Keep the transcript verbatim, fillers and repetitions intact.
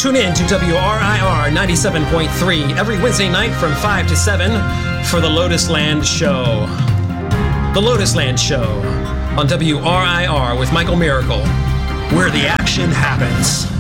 Tune in to W R I R ninety-seven point three every Wednesday night from five to seven for the Lotus Land Show. The Lotus Land Show on W R I R with Michael Miracle, where the action happens.